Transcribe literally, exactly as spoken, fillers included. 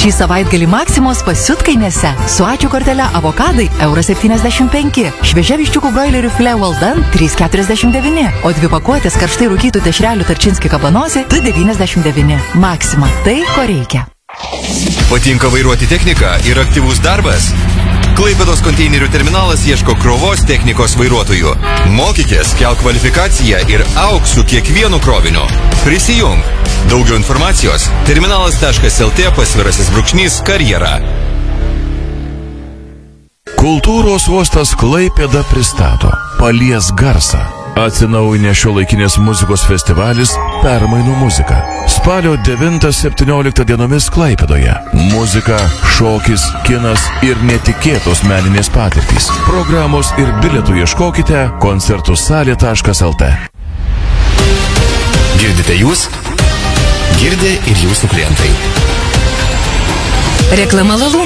Šį savaitgalį Maksimos pasiutkainėse su ačiū kortele avokadai euras septyniasdešimt penki, šviežia viščiukų broilerių filė well done trys keturiasdešimt devyni, o dvi pakuotės karštai rūkytų dešrelių tarčinski kabanosi du devyniasdešimt devyni. Maksima – tai, ko reikia. Patinka vairuoti techniką ir aktyvus darbas? Klaipėdos konteinerių terminalas ieško krovos technikos vairuotojų. Mokykės, kelk kvalifikaciją ir auk su kiekvienu kroviniu. Prisijung. Daugiau informacijos terminalas taškas lt pasvirasis brūkšnys karjera. Kultūros uostas Klaipėda pristato Palies garsą. Atsinaujinę šiuolaikinės muzikos festivalis Permainų muzika. Spalio devintą septynioliktą dienomis Klaipėdoje. Muzika, šokis, kinas ir netikėtos meninės patirtys. Programos ir bilietų ieškokite koncertų salė taškas lt. Girdite jūs? Girdi ir jūsų klientai. Reklama Lalų.